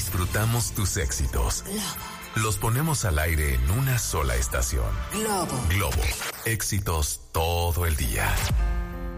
disfrutamos tus éxitos. Los ponemos al aire en una sola estación. Globo. Éxitos todo el día.